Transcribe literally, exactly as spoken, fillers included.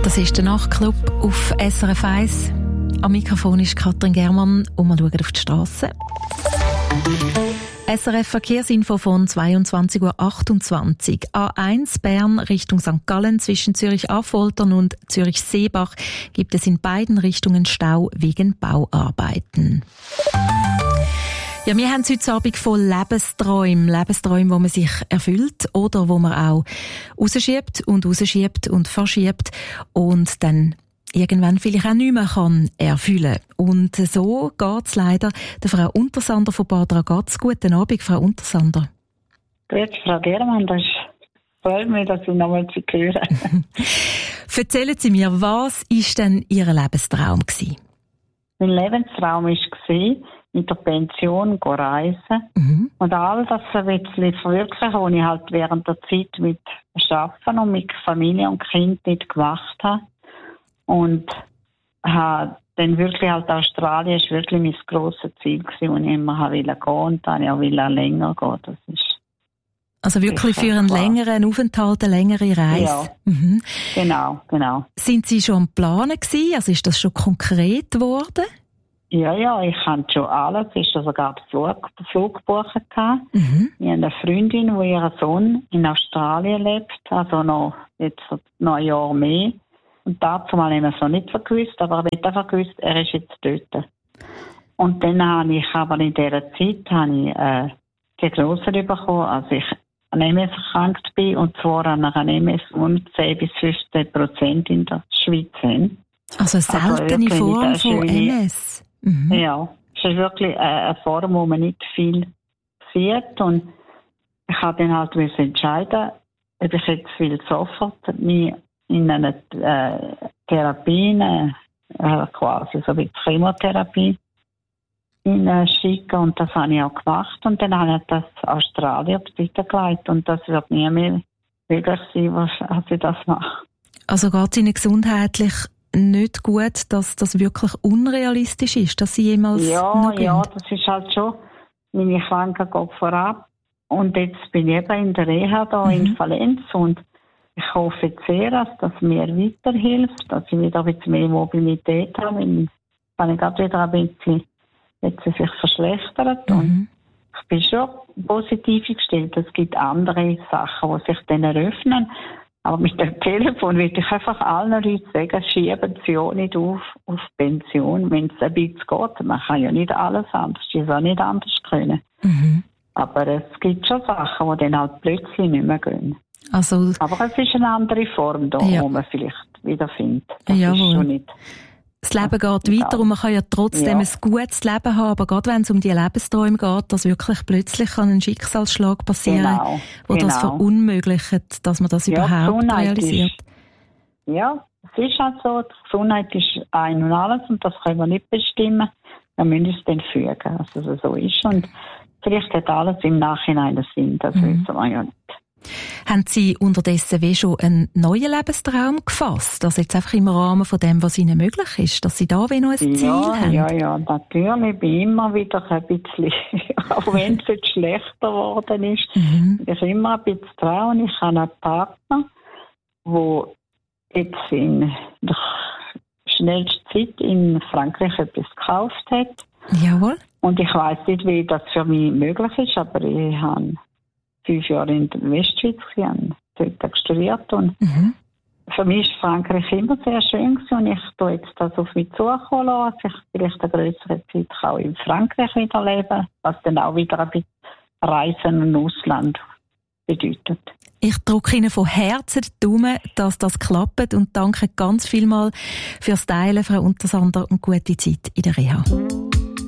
Das ist der Nachtclub auf S R F eins. Am Mikrofon ist Katrin Germann und wir schauen auf die Strasse. S R F Verkehrsinfo von zweiundzwanzig Uhr achtundzwanzig. A eins Bern Richtung Sankt Gallen zwischen Zürich-Affoltern und Zürich-Seebach gibt es in beiden Richtungen Stau wegen Bauarbeiten. Ja, wir haben es heute Abend von Lebensträumen. Lebensträumen, die man sich erfüllt oder wo man auch rausschiebt und rausschiebt und verschiebt und dann irgendwann vielleicht auch nicht mehr kann erfüllen. Und so geht es leider der Frau Untersander von Bad Ragaz. Guten Abend, Frau Untersander. Grüezi, Frau Germann, das freut mich, dass ich noch mal zu hören. Erzählen Sie mir, was war denn Ihr Lebenstraum gewesen? Mein Lebenstraum war, mit der Pension zu reisen. Mhm. Und all das ein bisschen verwirklichen, was ich halt während der Zeit mit Arbeiten und mit Familie und Kind nicht gemacht habe. Und habe dann wirklich halt Australien ist wirklich mein grosses Ziel gewesen, und ich immer wollte gehen und dann auch länger gehen. Das ist also wirklich für einen klar. längeren Aufenthalt, eine längere Reise? Ja, mhm. genau, genau. Sind Sie schon am Planen gewesen? Also ist das schon konkret geworden? Ja, ja, ich hatte schon alles. Ich hatte sogar den Flug, den Flug gebucht. Mhm. Ich habe eine Freundin, die ihren Sohn in Australien lebt, also noch, jetzt noch ein Jahr mehr. Und dazu mal haben wir es noch nicht gewusst, aber ich habe einfach gewusst, er ist jetzt dort. Und dann habe ich aber in dieser Zeit habe ich, äh, die Grosse bekommen, als ich an M S erkrankt bin, und zwar an einer M S, die zehn bis fünfzehn Prozent in der Schweiz haben. Also eine seltene also Form von M S? Mhm. Ja, es ist wirklich eine Form, wo man nicht viel sieht. Und ich habe dann halt entscheiden, ob ich jetzt will sofort mich in eine äh, Therapie, äh, quasi so wie Chemotherapie, schicken. Und das habe ich auch gemacht. Und dann habe ich das Australien weitergeleitet. Und das wird nie mehr möglich sein, was, als ich das mache. Also geht es Ihnen gesundheitlich nicht gut, dass das wirklich unrealistisch ist, dass Sie jemals ja, noch gehen? Ja, das ist halt schon, meine Krankheit geht vorab. Und jetzt bin ich eben in der Reha da mhm. in Valenz, und ich hoffe sehr, dass das mir weiterhilft, dass ich wieder ein bisschen mehr Mobilität habe. Wenn ich gerade wieder ein bisschen jetzt sich verschlechtert. Mhm. Und ich bin schon positiv gestellt. Es gibt andere Sachen, die sich dann eröffnen. Aber mit dem Telefon will ich einfach allen Leuten sagen, schieben Sie auch nicht auf, auf Pension, wenn es ein bisschen geht. Man kann ja nicht alles anders, es ist auch nicht anders können. Mhm. Aber es gibt schon Sachen, die dann halt plötzlich nicht mehr gehen. Also, aber es ist eine andere Form da, ja. wo man vielleicht wiederfindet. Das Jawohl. ist schon nicht. Das Leben geht weiter und man kann ja trotzdem ja. ein gutes Leben haben, aber gerade wenn es um die Lebensträume geht, dass wirklich plötzlich ein Schicksalsschlag passieren kann, genau. wo genau. das verunmöglicht, dass man das ja, überhaupt realisiert. Ist, ja, es ist halt so, die Gesundheit ist ein und alles und das können wir nicht bestimmen. Wir müssen es dann fügen, dass es so ist. Und vielleicht hat alles im Nachhinein einen Sinn, das mhm. wissen wir ja nicht. Haben Sie unterdessen wie schon einen neuen Lebenstraum gefasst? Also jetzt einfach im Rahmen von dem, was Ihnen möglich ist, dass Sie da wie noch ein Ziel ja, haben? Ja, ja, natürlich. Ich bin immer wieder ein bisschen, auch wenn es jetzt schlechter geworden ist, mhm. ich bin immer ein bisschen dran. Ich habe einen Partner, der jetzt in der schnellsten Zeit in Frankreich etwas gekauft hat. Jawohl. Und ich weiss nicht, wie das für mich möglich ist, aber ich habe fünf Jahre in der Westschweiz dort studiert und mhm. für mich war Frankreich immer sehr schön gewesen, und ich tue jetzt das auf mich zukommen lassen, dass ich vielleicht eine größere Zeit auch in Frankreich wieder leben, was dann auch wieder ein bisschen Reisen im Ausland bedeutet. Ich drücke Ihnen von Herzen die Daumen, dass das klappt, und danke ganz vielmals fürs Teilen, Frau Untersander, und gute Zeit in der Reha.